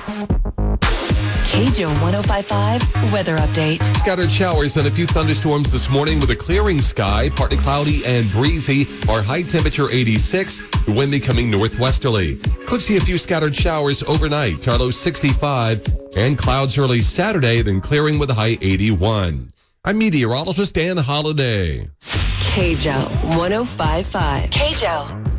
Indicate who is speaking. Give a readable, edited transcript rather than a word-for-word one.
Speaker 1: KJO 105.5 weather update.
Speaker 2: Scattered showers and a few thunderstorms this morning with a clearing sky, partly cloudy and breezy. Our high temperature 86, the wind becoming northwesterly. Could see a few scattered showers overnight, our low 65, and clouds early Saturday, then clearing with a high 81. I'm meteorologist Dan Holliday.
Speaker 1: KJO 105.5. KJO.